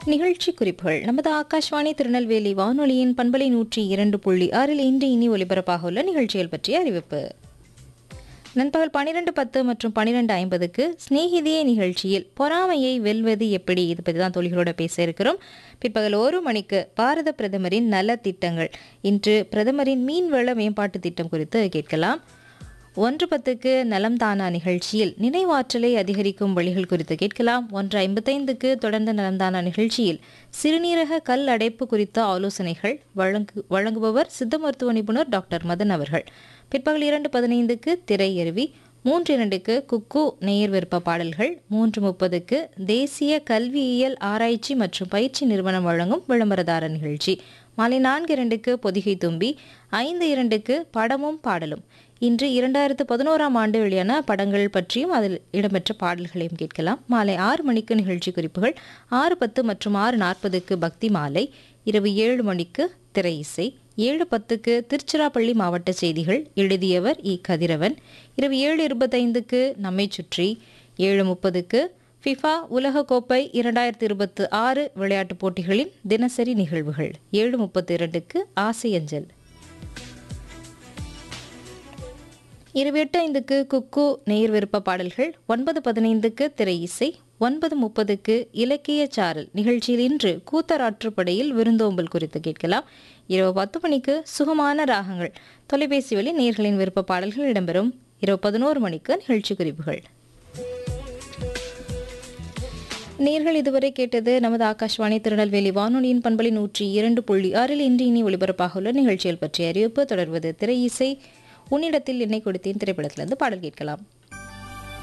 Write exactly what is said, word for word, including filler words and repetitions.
நிகழ்ச்சி குறிப்புகள் நமது ஆகாஷ்வாணி திருநெல்வேலி வானொலியின் பண்பலை நூற்றி இரண்டு புள்ளி ஆறில் இன்று இனி ஒலிபரப்பாக உள்ள நிகழ்ச்சிகள் பற்றிய அறிவிப்பு. நண்பகல் பனிரெண்டு பத்து மற்றும் பனிரெண்டு ஐம்பதுக்கு ஸ்நேகிதியே நிகழ்ச்சியில் பொறாமையை வெல்வது எப்படி, இது பற்றி தான் தோழிகளோட பேச இருக்கிறோம். பிற்பகல் ஒரு மணிக்கு பாரத பிரதமரின் நல திட்டங்கள், இன்று பிரதமரின் மீன்வள மேம்பாட்டு திட்டம் குறித்து கேட்கலாம். ஒன்று பத்துக்கு நலம் தானா நிகழ்ச்சியில் நினைவாற்றலை அதிகரிக்கும் வழிகள் குறித்து கேட்கலாம். ஒன்று ஐம்பத்தைந்துக்கு தொடர்ந்து நலம்தானா நிகழ்ச்சியில் சிறுநீரக கல் அடைப்பு குறித்த ஆலோசனைகள் வழங்கு வழங்குபவர் சித்த மருத்துவ நிபுணர் டாக்டர் மதன் அவர்கள். பிற்பகல் இரண்டு பதினைந்துக்கு திரையருவி, மூன்று இரண்டுக்கு குக்கு நேயர் விருப்ப பாடல்கள், மூன்று முப்பதுக்கு தேசிய கல்வியியல் ஆராய்ச்சி மற்றும் பயிற்சி நிறுவனம் வழங்கும் விளம்பரதார நிகழ்ச்சி, மாலை நான்கு இரண்டுக்கு பொதிகை தும்பி, ஐந்து இரண்டுக்கு படமும் பாடலும். இன்று இரண்டாயிரத்து பதினோராம் ஆண்டு வெளியான படங்கள் பற்றியும் அதில் இடம்பெற்ற பாடல்களையும் கேட்கலாம். மாலை ஆறு மணிக்கு நிகழ்ச்சி குறிப்புகள், ஆறு பத்து மற்றும் ஆறு நாற்பதுக்கு பக்தி மாலை, இரவு ஏழு மணிக்கு திரை இசை, ஏழு பத்துக்கு திருச்சிராப்பள்ளி மாவட்ட செய்திகள், எழுதியவர் இ கதிரவன், இரவு ஏழு இருபத்தைந்துக்கு நம்மை சுற்றி, ஏழு முப்பதுக்கு ஃபிஃபா உலகக்கோப்பை இரண்டாயிரத்தி இருபத்தி ஆறு விளையாட்டுப் போட்டிகளின் தினசரி நிகழ்வுகள், ஏழு முப்பத்தி இரண்டுக்கு ஆசையஞ்சல், இரவு எட்டு ஐந்துக்கு குக்கு நேர் விருப்ப பாடல்கள், ஒன்பது பதினைந்துக்கு திரை இசை, ஒன்பது முப்பதுக்கு இலக்கிய சாரல் நிகழ்ச்சியில் இன்று கூத்தராற்றுப்படையில் விருந்தோம்பல் குறித்து கேட்கலாம். இரவு பத்து மணிக்கு சுகமான ராகங்கள் தொலைபேசி வழி நேர்களின் விருப்ப பாடல்கள் இடம்பெறும். இரவு பதினோரு மணிக்கு நிகழ்ச்சி குறிப்புகள். நேர்கள் இதுவரை கேட்டது நமது ஆகாஷ்வாணி திருநெல்வேலி வானொலியின் பண்பலை நூற்றி இரண்டு புள்ளி ஆறில் இன்று இனி ஒலிபரப்பாக உள்ள நிகழ்ச்சிகள் பற்றிய அறிவிப்பு. தொடர்வது திரை இசை. உன்னிடத்தில் என்னை கொடுத்தேன் திரைப்படத்திலிருந்து பாடல் கேட்கலாம்.